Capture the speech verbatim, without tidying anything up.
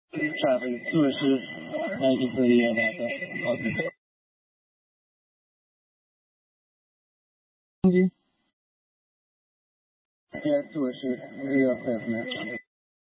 Traffic, two assist, nineteen thirty-eight, backup. Okay. Yeah, two assist, we are clear from that.